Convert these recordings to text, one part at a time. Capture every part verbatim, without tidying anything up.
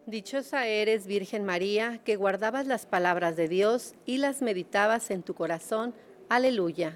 Dichosa eres, Virgen María, que guardabas las palabras de Dios y las meditabas en tu corazón. Aleluya.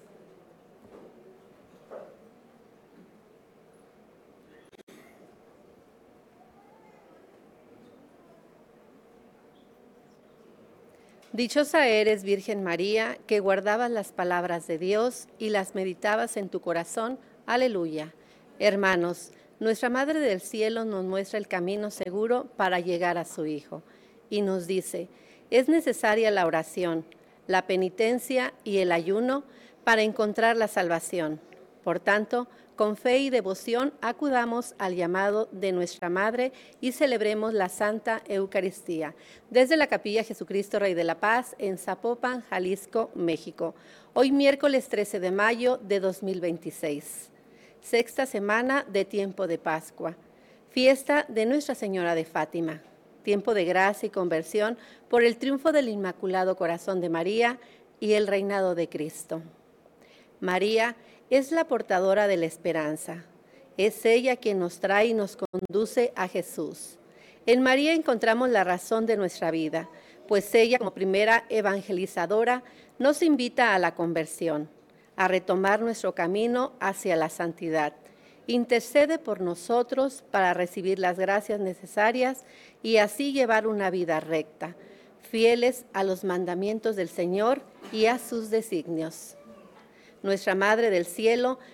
Dichosa eres, Virgen María, que guardabas las palabras de Dios y las meditabas en tu corazón. Aleluya. Hermanos, nuestra Madre del Cielo nos muestra el camino seguro para llegar a su Hijo y nos dice, es necesaria la oración, la penitencia y el ayuno para encontrar la salvación. Por tanto, con fe y devoción acudamos al llamado de nuestra Madre y celebremos la Santa Eucaristía. Desde la Capilla Jesucristo Rey de la Paz en Zapopan, Jalisco, México. Hoy miércoles trece de mayo de dos mil veintiséis. Sexta semana de tiempo de Pascua. Fiesta de Nuestra Señora de Fátima. Tiempo de gracia y conversión por el triunfo del Inmaculado Corazón de María y el reinado de Cristo. María es la portadora de la esperanza. Es ella quien nos trae y nos conduce a Jesús. En María encontramos la razón de nuestra vida, pues ella, como primera evangelizadora, nos invita a la conversión, a retomar nuestro camino hacia la santidad. Intercede por nosotros para recibir las gracias necesarias y así llevar una vida recta, fieles a los mandamientos del Señor y a sus designios. Nuestra Madre del Cielo